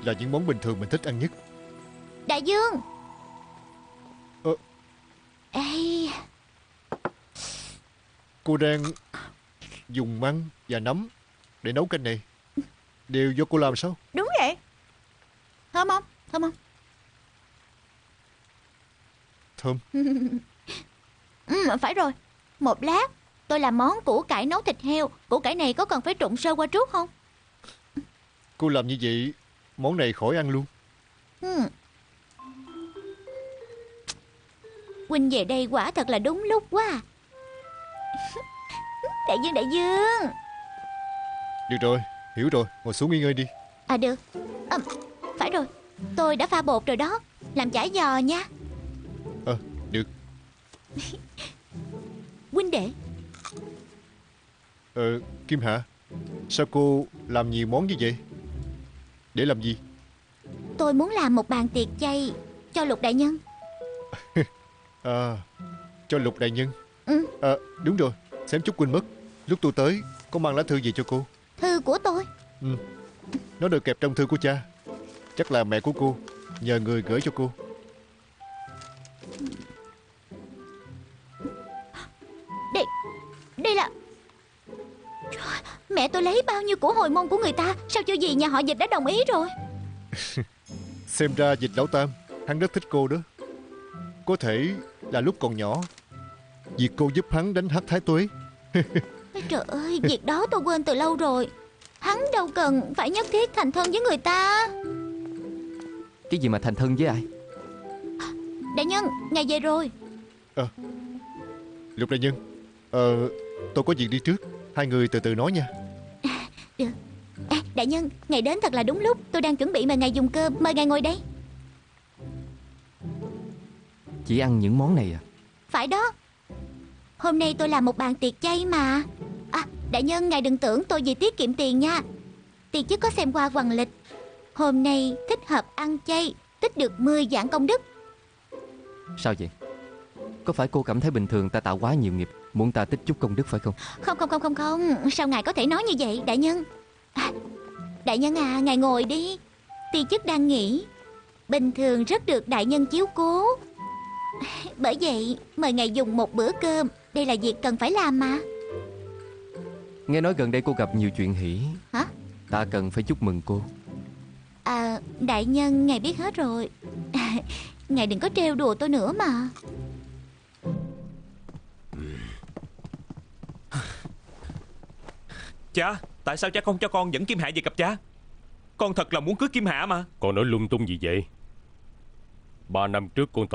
là những món bình thường mình thích ăn nhất. Đại Dương. Ờ. Ê. Cô đang dùng măng và nấm để nấu canh này. Đều do cô làm sao? Đúng vậy. Thơm không? Thơm không? Thơm. Phải rồi. Một lát tôi làm món củ cải nấu thịt heo. Củ cải này có cần phải trụng sơ qua trước không? Cô làm như vậy món này khỏi ăn luôn. Huynh về đây quả thật là đúng lúc quá à. Đại Dương, Đại Dương. Được rồi, hiểu rồi, ngồi xuống nghỉ ngơi đi. À được. Phải rồi, tôi đã pha bột rồi đó. Làm chả giò nha. Được. Huynh đệ. Kim Hạ, sao cô làm nhiều món như vậy? Để làm gì? Tôi muốn làm một bàn tiệc chay cho Lục đại nhân. Cho Lục đại nhân. Ừ. Đúng rồi, xém chút quên mất. Lúc tôi tới có mang lá thư gì cho cô. Thư của tôi? Nó được kẹp trong thư của cha. Chắc là mẹ của cô nhờ người gửi cho cô. Đây là... Trời, mẹ tôi lấy bao nhiêu của hồi môn của người ta. Sao chưa gì nhà họ Dịch đã đồng ý rồi. Xem ra Dịch Lão Tam hắn rất thích cô đó. Có thể là lúc còn nhỏ việc cô giúp hắn đánh hắc thái tuế. Trời ơi, việc đó tôi quên từ lâu rồi. Hắn đâu cần phải nhất thiết thành thân với người ta. Cái gì mà thành thân với ai? Đại nhân, ngài về rồi. Lục đại nhân, tôi có việc đi trước. Hai người từ từ nói nha. Được. Đại nhân, ngài đến thật là đúng lúc. Tôi đang chuẩn bị mời ngài dùng cơm. Mời ngài ngồi đây. Chỉ ăn những món này à? Phải đó. Hôm nay tôi làm một bàn tiệc chay mà. Đại nhân, ngài đừng tưởng tôi vì tiết kiệm tiền nha. Tiền chức có xem qua hoằng lịch. Hôm nay thích hợp ăn chay, tích được 10 vạn công đức. Sao vậy? Có phải cô cảm thấy bình thường ta tạo quá nhiều nghiệp, muốn ta tích chút công đức phải không? Không. Sao ngài có thể nói như vậy, đại nhân? Đại nhân à, ngài ngồi đi. Tiền chức đang nghỉ. Bình thường rất được đại nhân chiếu cố. Bởi vậy mời ngài dùng một bữa cơm. Đây là việc cần phải làm mà. Nghe nói gần đây cô gặp nhiều chuyện hỉ. Hả? Ta cần phải chúc mừng cô. Đại nhân ngài biết hết rồi. Ngài đừng có trêu đùa tôi nữa mà. Cha, tại sao cha không cho con dẫn Kim Hạ về gặp cha? Con thật là muốn cưới Kim Hạ mà. Con nói lung tung gì vậy? 3 năm trước con